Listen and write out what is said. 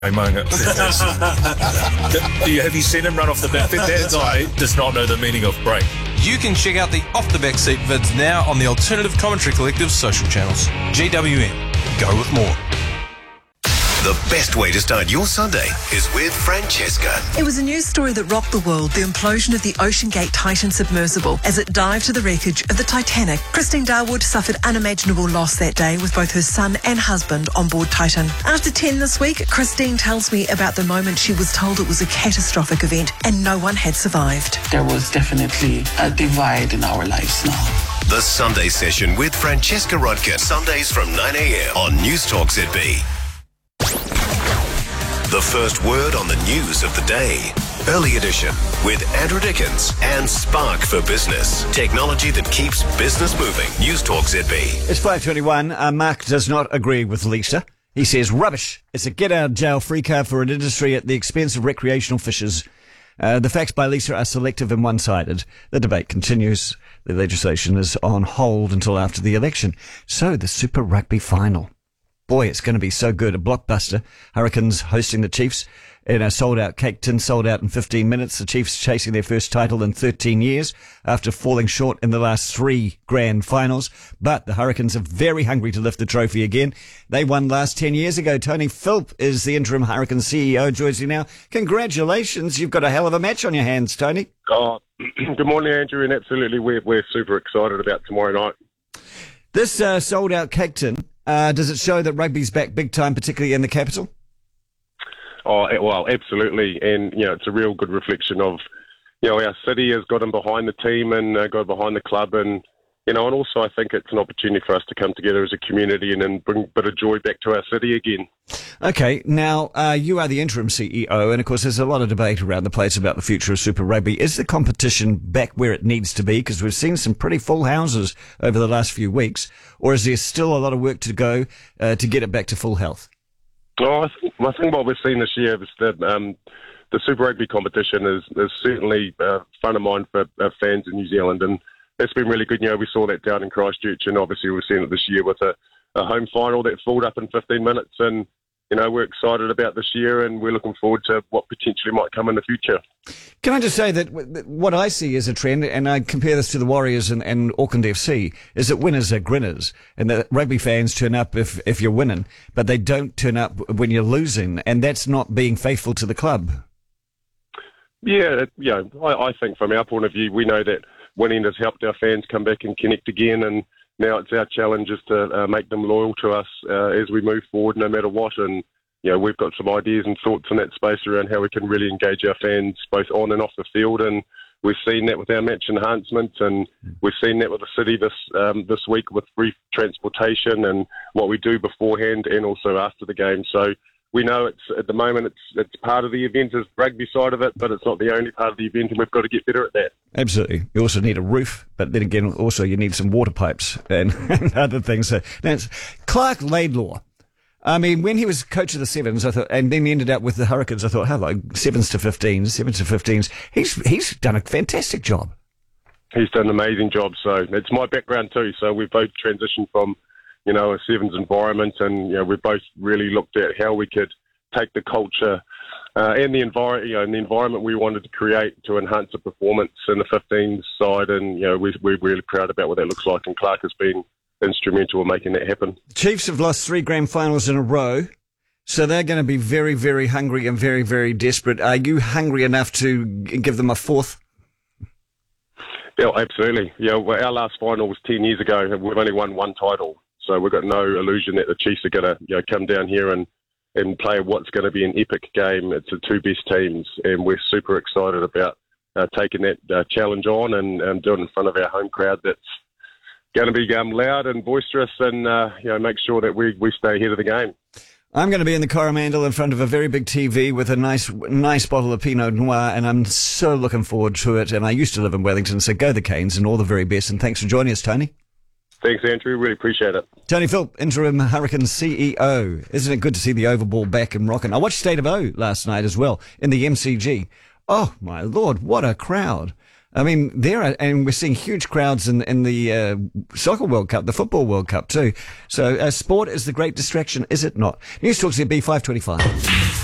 Manga. Have you seen him run off the back? That guy does not know the meaning of break. You can check out the Off the Backseat vids now on the Alternative Commentary Collective's social channels. GWN. Go with more. The best way to start your Sunday is with Francesca. It was a news story that rocked the world, the implosion of the OceanGate Titan submersible as it dived to the wreckage of the Titanic. Christine Darwood suffered unimaginable loss that day with both her son and husband on board Titan. After 10 this week, Christine tells me about the moment she was told it was a catastrophic event and no one had survived. There was definitely a divide in our lives now. The Sunday Session with Francesca Rodkin. Sundays from 9 a.m. on News Talk ZB. The first word on the news of the day. Early edition with Andrew Dickens and Spark for Business. Technology that keeps business moving. News Talk ZB. It's 5:21. Mark does not agree with Lisa. He says, rubbish. It's a get-out-of-jail-free card for an industry at the expense of recreational fishers. The facts by Lisa are selective and one-sided. The debate continues. The legislation is on hold until after the election. So the Super Rugby final. Boy, it's going to be so good. A blockbuster. Hurricanes hosting the Chiefs in a sold-out Cake Tin, sold out in 15 minutes. The Chiefs chasing their first title in 13 years after falling short in the last 3 grand finals. But the Hurricanes are very hungry to lift the trophy again. They won last 10 years ago. Tony Philp is the interim Hurricanes CEO, joins you now. Congratulations. You've got a hell of a match on your hands, Tony. Oh, good morning, Andrew, and absolutely we're super excited about tomorrow night. This sold-out Cake Tin, does it show that rugby's back big time, particularly in the capital? Oh, well, absolutely. And, it's a real good reflection of, our city has gotten behind the team and got behind the club. And, and also I think it's an opportunity for us to come together as a community and then bring a bit of joy back to our city again. Okay, now, you are the interim CEO, and of course there's a lot of debate around the place about the future of Super Rugby. Is the competition back where it needs to be? Because we've seen some pretty full houses over the last few weeks. Or is there still a lot of work to go to get it back to full health? Oh, I think what we've seen this year is that the Super Rugby competition is certainly front of mind for fans in New Zealand, and it's been really good. We saw that down in Christchurch, and obviously we've seen it this year with a home final that filled up in 15 minutes, and we're excited about this year, and we're looking forward to what potentially might come in the future. Can I just say that what I see as a trend, and I compare this to the Warriors and Auckland FC, is that winners are grinners, and that rugby fans turn up if you're winning, but they don't turn up when you're losing, and that's not being faithful to the club. Yeah, I think from our point of view, we know that winning has helped our fans come back and connect again, and now it's our challenge is to make them loyal to us as we move forward, no matter what. And we've got some ideas and thoughts in that space around how we can really engage our fans both on and off the field. And we've seen that with our match enhancements, and we've seen that with the city this week with free transportation and what we do beforehand and also after the game. So we know it's at the moment it's part of the event is the rugby side of it, but it's not the only part of the event, and we've got to get better at that. Absolutely. You also need a roof, but then again, also you need some water pipes and other things. So that's Clark Laidlaw. I mean, when he was coach of the Sevens, I thought, and then he ended up with the Hurricanes, I thought, hello, 7s to 15s. He's done a fantastic job. He's done an amazing job. So it's my background too. So we've both transitioned from a Sevens environment, and we've both really looked at how we could take the culture and the environment we wanted to create to enhance the performance in the 15s side, and we're really proud about what that looks like. And Clark has been instrumental in making that happen. Chiefs have lost 3 grand finals in a row, so they're going to be very, very hungry and very, very desperate. Are you hungry enough to give them a 4th? Yeah, absolutely. Our last final was 10 years ago, and we've only won 1 title. So we've got no illusion that the Chiefs are going to come down here and play what's going to be an epic game. It's the 2 best teams, and we're super excited about taking that challenge on and doing it in front of our home crowd that's going to be loud and boisterous, and make sure that we stay ahead of the game. I'm going to be in the Coromandel in front of a very big TV with a nice bottle of Pinot Noir, and I'm so looking forward to it. And I used to live in Wellington, so go the Canes and all the very best. And thanks for joining us, Tony. Thanks, Andrew. Really appreciate it. Tony Philp, interim Hurricanes CEO. Isn't it good to see the oval ball back and rocking? I watched State of O last night as well in the MCG. Oh, my Lord, what a crowd. I mean, and we're seeing huge crowds in the Soccer World Cup, the Football World Cup too. So sport is the great distraction, is it not? News Talk ZB 525.